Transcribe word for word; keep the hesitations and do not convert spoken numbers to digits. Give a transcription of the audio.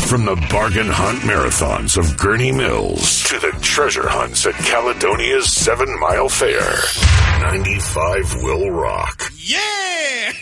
From the bargain hunt marathons of Gurney Mills to the treasure hunts at Caledonia's Seven Mile Fair, ninety-five will rock. Yeah!